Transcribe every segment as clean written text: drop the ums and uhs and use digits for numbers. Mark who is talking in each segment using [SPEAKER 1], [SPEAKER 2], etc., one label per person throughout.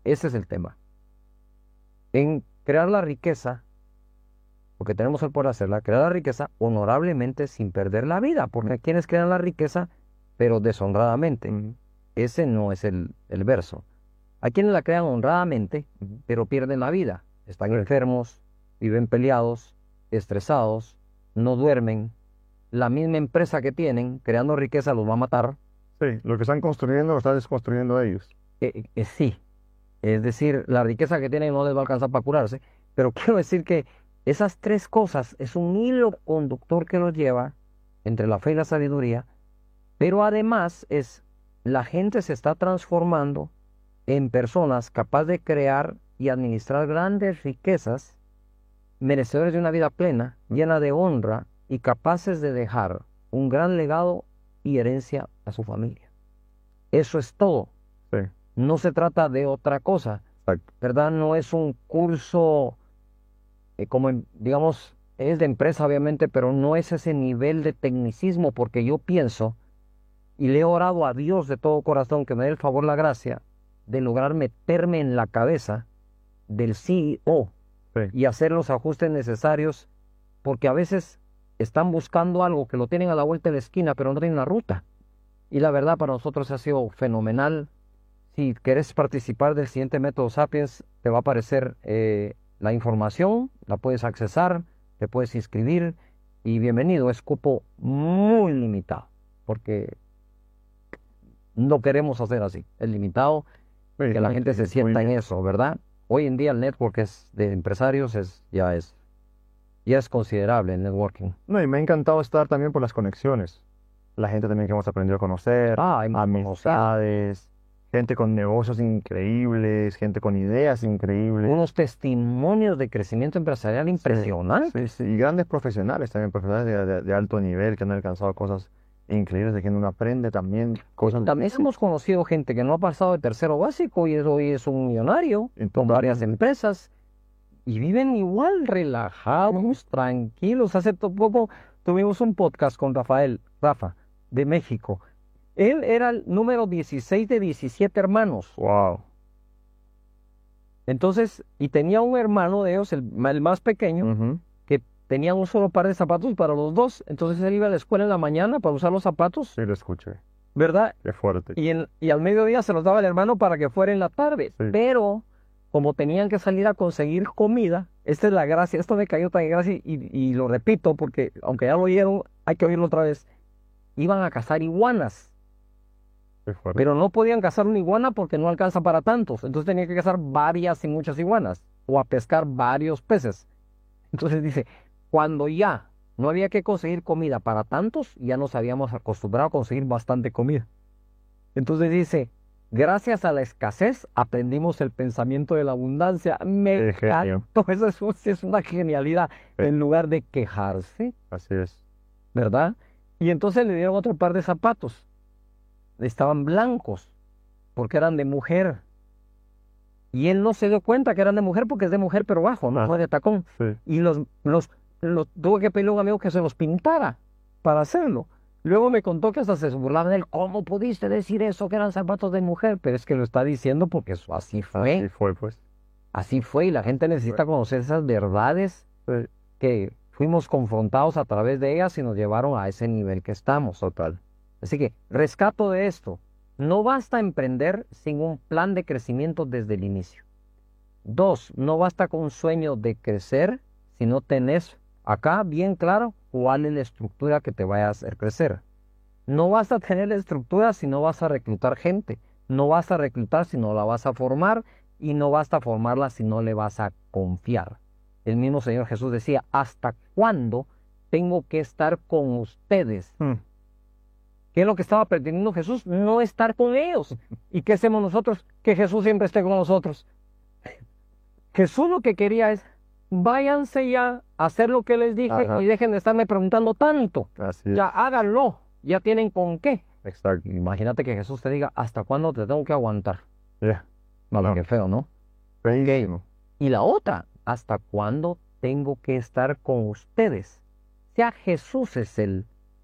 [SPEAKER 1] ese es el tema. En crear la riqueza, porque tenemos el poder hacerla, crear la riqueza honorablemente sin perder la vida, porque hay quienes crean la riqueza, pero deshonradamente. Ese no es el verso. Hay quienes la crean honradamente, pero pierden la vida. Están enfermos, viven peleados, estresados, no duermen. La misma empresa que tienen, creando riqueza, los va a matar.
[SPEAKER 2] Sí, lo que están construyendo lo están desconstruyendo ellos.
[SPEAKER 1] Sí, es decir, la riqueza que tienen no les va a alcanzar para curarse, pero quiero decir que esas tres cosas es un hilo conductor que los lleva entre la fe y la sabiduría, pero además la gente se está transformando en personas capaces de crear y administrar grandes riquezas, merecedores de una vida plena, llena de honra y capaces de dejar un gran legado y herencia a su familia. Eso es todo.
[SPEAKER 2] Sí.
[SPEAKER 1] No se trata de otra cosa.
[SPEAKER 2] Exacto.
[SPEAKER 1] ¿Verdad? No es un curso digamos, es de empresa obviamente, pero no es ese nivel de tecnicismo, porque yo pienso y le he orado a Dios de todo corazón que me dé el favor, la gracia de lograr meterme en la cabeza del CEO y hacer los ajustes necesarios, porque a veces están buscando algo que lo tienen a la vuelta de la esquina, pero no tienen la ruta. Y la verdad para nosotros ha sido fenomenal. Si quieres participar del siguiente método Sapiens, te va a aparecer la información, la puedes accesar, te puedes inscribir y bienvenido. Es cupo muy limitado, porque no queremos hacer así. Es limitado,
[SPEAKER 2] Sí,
[SPEAKER 1] que la gente se sienta en eso, ¿verdad? Hoy en día el network de empresarios ya es considerable el networking.
[SPEAKER 2] No, y me ha encantado estar también por las conexiones. La gente también que hemos aprendido a conocer, amistades, gente con negocios increíbles, gente con ideas increíbles.
[SPEAKER 1] Unos testimonios de crecimiento empresarial impresionantes.
[SPEAKER 2] Sí, y grandes profesionales también, profesionales de alto nivel que han alcanzado cosas increíbles, de quien uno aprende también cosas.
[SPEAKER 1] También hemos conocido gente que no ha pasado de tercero básico y hoy es un millonario con varias empresas y viven igual, relajados, tranquilos. Hace poco tuvimos un podcast con Rafa, de México. Él era el número 16 de 17 hermanos.
[SPEAKER 2] Wow.
[SPEAKER 1] Entonces, y tenía un hermano de ellos, el más pequeño, que tenía un solo par de zapatos para los dos. Entonces él iba a la escuela en la mañana para usar los zapatos.
[SPEAKER 2] Sí, lo escuché.
[SPEAKER 1] ¿Verdad?
[SPEAKER 2] Qué fuerte.
[SPEAKER 1] Y al mediodía se los daba el hermano para que fuera en la tarde.
[SPEAKER 2] Sí.
[SPEAKER 1] Pero, como tenían que salir a conseguir comida, esta es la gracia, esto me cayó tan en gracia y lo repito porque, aunque ya lo oyeron, hay que oírlo otra vez. Iban a cazar iguanas. Pero no podían cazar una iguana porque no alcanza para tantos. Entonces tenían que cazar varias y muchas iguanas. O a pescar varios peces. Entonces dice, cuando ya no había que conseguir comida para tantos, ya nos habíamos acostumbrado a conseguir bastante comida. Entonces dice, gracias a la escasez aprendimos el pensamiento de la abundancia. Me encantó. Eso es una genialidad. En lugar de quejarse.
[SPEAKER 2] Así es.
[SPEAKER 1] ¿Verdad? Y entonces le dieron otro par de zapatos. Estaban blancos, porque eran de mujer. Y él no se dio cuenta que eran de mujer porque es de mujer, pero bajo, no fue de tacón.
[SPEAKER 2] Sí.
[SPEAKER 1] Y los tuve que pedirle a un amigo que se los pintara para hacerlo. Luego me contó que hasta se burlaban de él. ¿Cómo pudiste decir eso, que eran zapatos de mujer? Pero es que lo está diciendo porque eso así fue.
[SPEAKER 2] Así fue, pues.
[SPEAKER 1] Así fue, y la gente necesita conocer esas verdades que fuimos confrontados a través de ellas y nos llevaron a ese nivel que estamos.
[SPEAKER 2] Total.
[SPEAKER 1] Así que rescato de esto. No basta emprender sin un plan de crecimiento desde el inicio. 2, no basta con un sueño de crecer si no tenés acá bien claro cuál es la estructura que te vaya a hacer crecer. No basta tener la estructura si no vas a reclutar gente. No vas a reclutar si no la vas a formar. Y no basta formarla si no le vas a confiar. El mismo Señor Jesús decía, ¿hasta cuándo tengo que estar con ustedes? ¿Qué es lo que estaba pretendiendo Jesús? No estar con ellos. ¿Y qué hacemos nosotros? Que Jesús siempre esté con nosotros. Jesús lo que quería es, váyanse ya a hacer lo que les dije y dejen de estarme preguntando tanto.
[SPEAKER 2] Así es.
[SPEAKER 1] Ya háganlo, ya tienen con qué.
[SPEAKER 2] Exacto.
[SPEAKER 1] Imagínate que Jesús te diga, ¿hasta cuándo te tengo que aguantar?
[SPEAKER 2] No.
[SPEAKER 1] Qué feo, ¿no?
[SPEAKER 2] Feísimo.
[SPEAKER 1] Y la otra, ¿hasta cuándo tengo que estar con ustedes? O sea, Jesús es el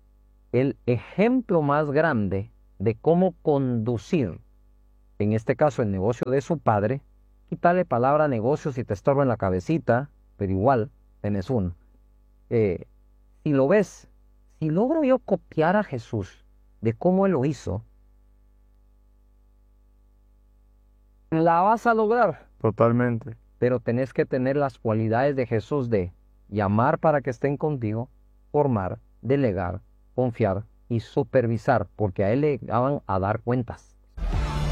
[SPEAKER 1] ejemplo más grande de cómo conducir, en este caso el negocio de su padre, quitarle palabra negocio si te estorba en la cabecita, pero igual tenés uno. Si lo ves, si logro yo copiar a Jesús de cómo Él lo hizo, la vas a lograr.
[SPEAKER 2] Totalmente.
[SPEAKER 1] Pero tenés que tener las cualidades de Jesús de llamar para que estén contigo, formar, delegar, confiar y supervisar, porque a Él le van a dar cuentas.